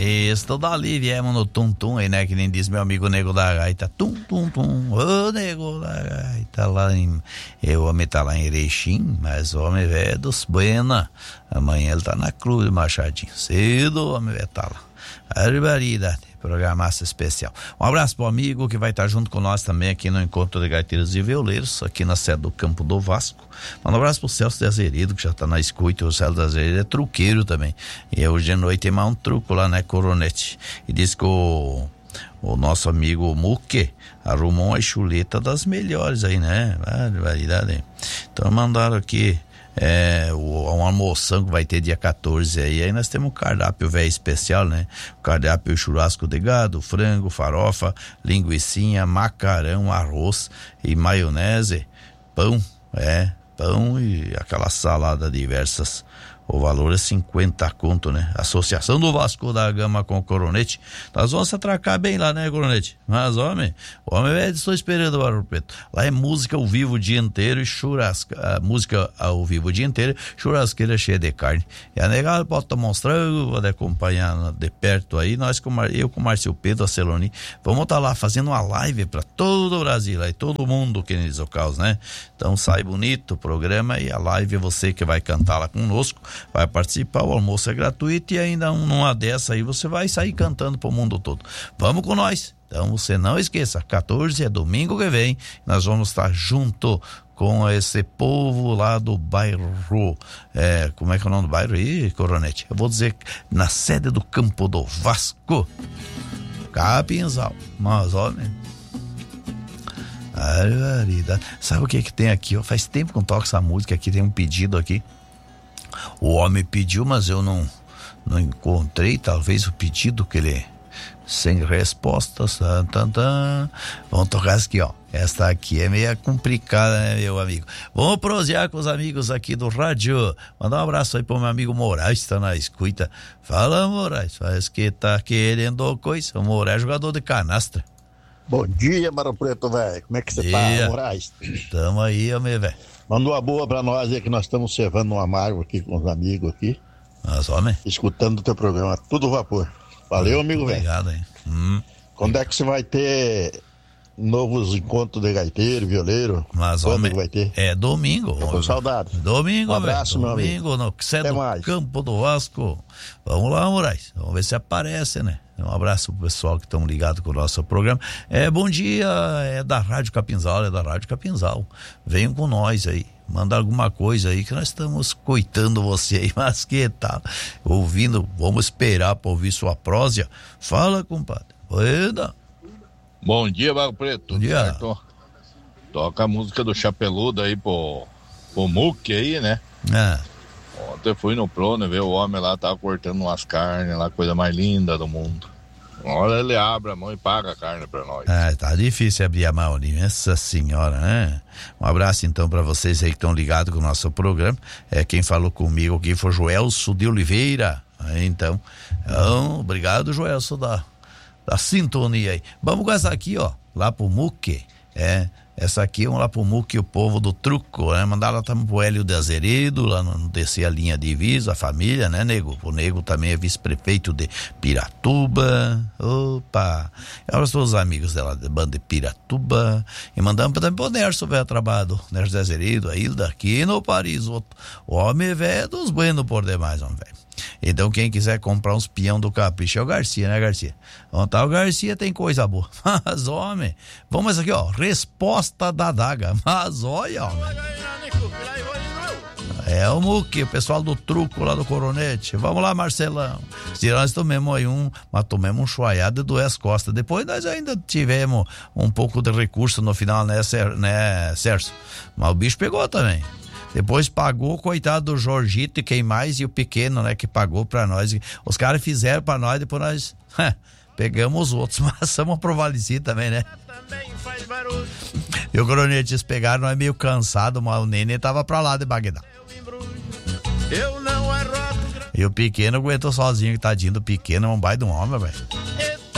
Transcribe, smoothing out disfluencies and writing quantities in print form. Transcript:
Isso, dali viemos no tum-tum aí, né? Que nem diz meu amigo Nego da Gaita. Tum-tum-tum. Ô, Nego da Gaita. O homem tá lá em Erechim, mas o homem velho é dos Buena. Amanhã ele tá na Cruz, Machadinho. Cedo o homem velho tá lá. Barbaridade. Programaço especial. Um abraço pro amigo que vai estar junto com nós também aqui no Encontro de Gaiteiros e Violeiros, aqui na sede do Campo do Vasco. Manda um abraço pro Celso de Azeredo, que já tá na escuta. O Celso de Azeredo é truqueiro também. E hoje de noite tem mais um truco lá, né, Coronete? E diz que o nosso amigo Muque arrumou uma chuleta das melhores aí, né? Variedade. Então mandaram aqui uma almoção que vai ter dia 14 aí nós temos um cardápio velho especial, né? O cardápio churrasco de gado, frango, farofa, linguicinha, macarrão, arroz e maionese, pão e aquela salada diversas. O valor é 50 conto, né? Associação do Vasco da Gama com o Coronete. Nós vamos se atracar bem lá, né, Coronete? Mas, o homem velho, estou esperando o Barro Preto. Lá é música ao vivo o dia inteiro e música ao vivo o dia inteiro, churrasqueira cheia de carne. E a negada pode tomar uns trangos, pode acompanhar de perto aí. Eu com o Márcio Pedro, a Celoni, vamos estar lá fazendo uma live para todo o Brasil, aí todo mundo que diz o caos, né? Então sai bonito o programa e a live é você que vai cantar lá conosco. Vai participar, o almoço é gratuito e ainda numa dessa aí você vai sair cantando pro mundo todo. Vamos com nós. Então você não esqueça, 14 é domingo que vem, nós vamos estar junto com esse povo lá do bairro, como é que é o nome do bairro aí, Coronete? Eu vou dizer, na sede do Campo do Vasco, Capinzal. Mas olha, sabe o que tem aqui? Faz tempo que eu toco essa música aqui, tem um pedido aqui. O homem pediu, mas eu não encontrei, talvez o pedido que ele sem respostas. Vamos tocar aqui, ó. Esta aqui é meio complicada, né, meu amigo? Vamos prosear com os amigos aqui do rádio. Mandar um abraço aí pro meu amigo Moraes, que tá na escuta. Fala, Moraes, faz que tá querendo coisa. O Moraes é jogador de canastra. Bom dia, Barro Preto, velho. Como é que você tá, Moraes? Tamo aí, homem, velho. Manda uma boa pra nós aí, que nós estamos servando um amargo aqui com os amigos aqui. Mas, homem. Escutando o teu programa, tudo vapor. Valeu, amigo, velho. Obrigado, hein. Quando é que você vai ter novos encontros de gaiteiro, violeiro? Mas, quando homem, que vai ter? É domingo. Tô com saudade. Domingo, um abraço, velho. meu Domingo, amigo. no sede do Campo do Vasco. Vamos lá, Moraes. Vamos ver se aparece, né? Um abraço pro pessoal que estão ligados com o nosso programa. Bom dia, é da Rádio Capinzal, Venham com nós aí, manda alguma coisa aí que nós estamos coitando você aí, mas que tal? Ouvindo, vamos esperar para ouvir sua prósia. Fala, compadre. Bom dia, Barro Preto. Bom dia. Certo? Toca a música do Chapeludo aí pro Muque aí, né? Ontem fui no Prono, ver o homem lá, tava cortando umas carnes lá, coisa mais linda do mundo. Olha, ele abre a mão e paga a carne pra nós. Tá difícil abrir a mão ali, essa senhora, né? Um abraço então pra vocês aí que estão ligados com o nosso programa. Quem falou comigo aqui foi Joelso de Oliveira. Então, obrigado, Joelso, da sintonia aí. Vamos com essa aqui, ó, lá pro Muque. Essa aqui, vamos lá pro Muque, o povo do truco, né? Mandaram também pro Hélio de Azeredo, lá no descer a linha de divisa, a família, né, Nego? O Nego também é vice-prefeito de Piratuba. Opa! Agora são os amigos dela, de banda de Piratuba. E mandamos também pro Nerso, velho, trabalho. Nerso de Azeredo, a Hilda aqui no Paris. O homem velho dos buenos por demais, homem velho. Então quem quiser comprar uns peão do Capricho é o Garcia, né, Garcia? Onde tá o Garcia tem coisa boa. Mas, homem, vamos aqui, ó, resposta da daga. Mas, olha, homem. O Muque, o pessoal do truco lá do Coronete. Vamos lá, Marcelão. Se nós tomemos aí mas tomemos um chuaiado e doer as costas. Depois nós ainda tivemos um pouco de recurso no final, né, Sérgio? Mas o bicho pegou também. Depois pagou, coitado do Jorgito e quem mais, e o pequeno, né, que pagou pra nós. Os caras fizeram pra nós, depois nós pegamos os outros, mas vamos provalecidos também, né? E o Coronete, eles pegaram, nós meio cansado, mas o Nenê tava pra lá de Bagdá. E o pequeno aguentou sozinho, tadinho do pequeno, é um baita de um homem, velho.